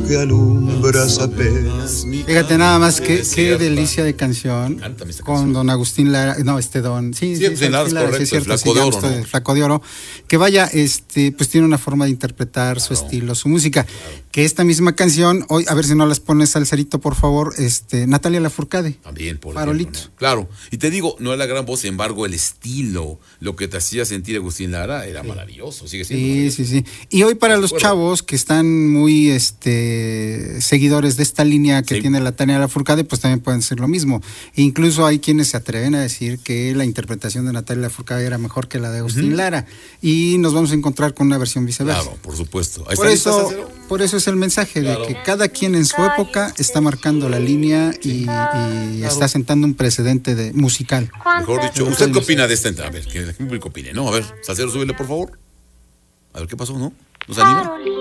que alumbras apenas. Fíjate nada más qué delicia de canción con don Agustín Lara, no, Agustín Lara, correcto, sí, cierto, Flaco de Oro, ¿no? Flaco de Oro, que vaya, pues tiene una forma de interpretar su estilo, su música, que esta misma canción, hoy, a ver si no las pones al cerito, por favor, Natalia Lafourcade. También, por Farolito. ejemplo, ¿no? Claro, y te digo, no es la gran voz, sin embargo, el estilo, lo que te hacía sentir Agustín Lara era maravilloso, sigue siendo maravilloso. Sí. Y hoy para los chavos que están muy seguidores de esta línea que tiene la Tania Lafourcade, pues también pueden ser lo mismo. E incluso hay quienes se atreven a decir que la interpretación de Natalia Lafourcade era mejor que la de Agustín Lara. Y nos vamos a encontrar con una versión viceversa. Claro, por supuesto. Ahí por eso es el mensaje de que cada quien en su época está marcando la línea y está sentando un precedente musical. Mejor dicho, ¿usted qué opina de esta entrada? A ver, que el público opine, ¿no? A ver, Salcero, súbele, por favor. A ver qué pasó, ¿no? ¿Nos anima?